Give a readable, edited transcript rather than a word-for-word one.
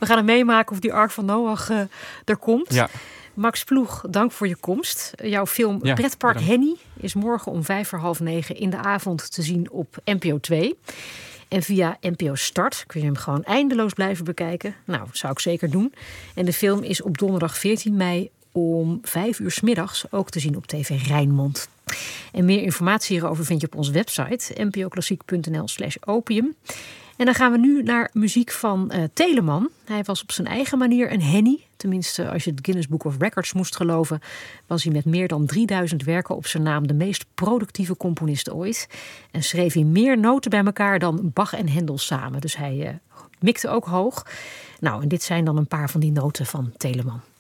We gaan het meemaken of die Ark van Noach er komt. Ja. Max Ploeg, dank voor je komst. Jouw film Pretpark Henny is morgen om 9:05 in de avond te zien op NPO 2. En via NPO Start kun je hem gewoon eindeloos blijven bekijken. Nou, dat zou ik zeker doen. En de film is op donderdag 14 mei om 5:00 's middags ook te zien op TV Rijnmond. En meer informatie hierover vind je op onze website npoklassiek.nl/opium. En dan gaan we nu naar muziek van Telemann. Hij was op zijn eigen manier een Henny. Tenminste, als je het Guinness Book of Records moest geloven, was hij met meer dan 3000 werken op zijn naam de meest productieve componist ooit. En schreef hij meer noten bij elkaar dan Bach en Hendel samen. Dus hij mikte ook hoog. Nou, en dit zijn dan een paar van die noten van Telemann.